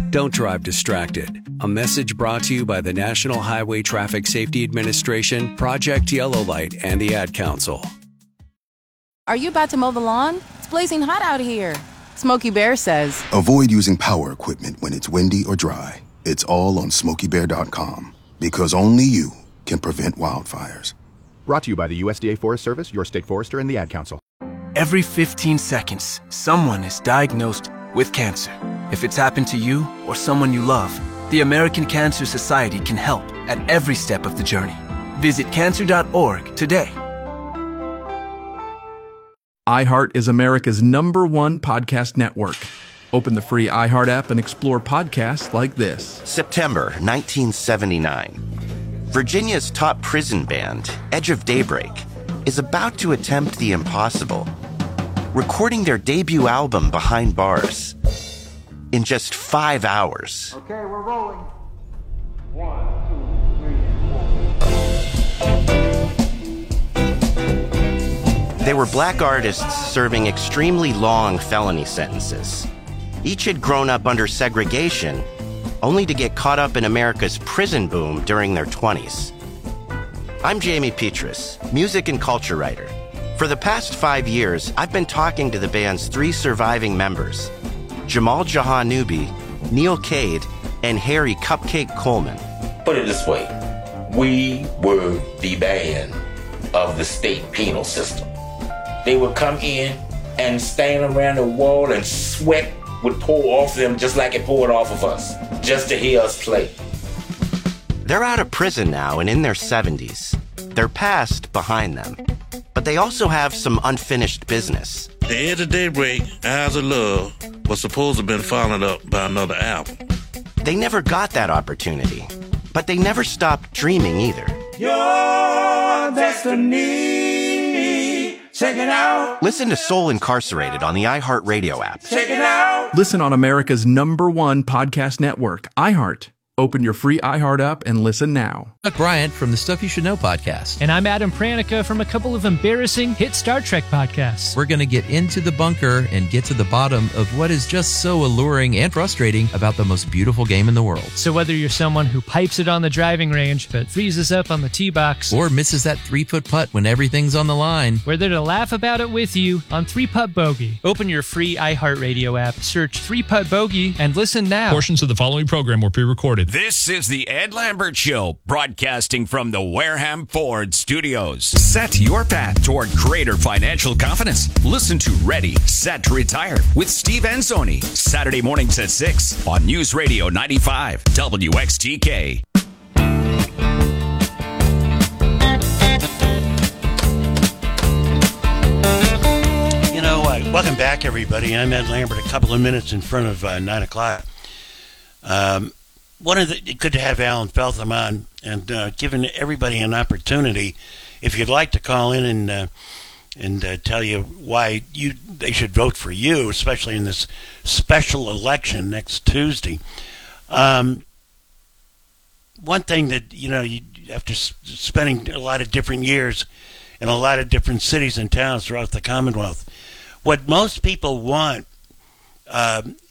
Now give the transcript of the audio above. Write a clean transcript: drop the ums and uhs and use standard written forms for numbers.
Don't drive distracted. A message brought to you by the National Highway Traffic Safety Administration, Project Yellow Light, and the Ad Council. Are you about to mow the lawn? It's blazing hot out here. Smokey Bear says, avoid using power equipment when it's windy or dry. It's all on SmokeyBear.com, because only you can prevent wildfires. Brought to you by the USDA Forest Service, your state forester, and the Ad Council. Every 15 seconds, someone is diagnosed with cancer. If it's happened to you or someone you love, the American Cancer Society can help at every step of the journey. Visit cancer.org today. iHeart is America's #1 podcast network. Open the free iHeart app and explore podcasts like this. September 1979. Virginia's top prison band, Edge of Daybreak, is about to attempt the impossible, recording their debut album Behind Bars in just 5 hours. Okay, we're rolling. 1, 2, 3, 4. They were black artists serving extremely long felony sentences. Each had grown up under segregation, only to get caught up in America's prison boom during their 20s. I'm Jamie Petrus, music and culture writer. For the past 5 years, I've been talking to the band's 3 surviving members, Jamal Jahanoubi, Neil Cade, and Harry Cupcake Coleman. Put it this way, we were the band of the state penal system. They would come in and stand around the wall and sweat would pour off them just like it poured off of us, just to hear us play. They're out of prison now and in their 70s. Their past behind them. But they also have some unfinished business. The Edge of Daybreak, Eyes of Love, was supposed to have been followed up by another album. They never got that opportunity, but they never stopped dreaming either. Your destiny, check it out. Listen to Soul Incarcerated on the iHeartRadio app. Check it out. Listen on America's #1 podcast network, iHeart. Open your free iHeart app and listen now. Doug Bryant from the Stuff You Should Know podcast. And I'm Adam Pranica from a couple of embarrassing hit Star Trek podcasts. We're going to get into the bunker and get to the bottom of what is just so alluring and frustrating about the most beautiful game in the world. So whether you're someone who pipes it on the driving range but freezes up on the tee box, or misses that 3-foot putt when everything's on the line, we're there to laugh about it with you on 3-Putt Bogey. Open your free iHeartRadio app, search 3-Putt Bogey, and listen now. Portions of the following program were pre-recorded. This is the Ed Lambert Show, broadcasting from the Wareham Ford Studios. Set your path toward greater financial confidence. Listen to Ready, Set, Retire with Steve Anzoni, Saturday mornings at 6 on News Radio 95 WXTK. Welcome back, everybody. I'm Ed Lambert, a couple of minutes in front of 9 o'clock. Good to have Alan Feltham on, and giving everybody an opportunity. If you'd like to call in and tell you why they should vote for you, especially in this special election next Tuesday. One thing that you after spending a lot of different years in a lot of different cities and towns throughout the Commonwealth, what most people want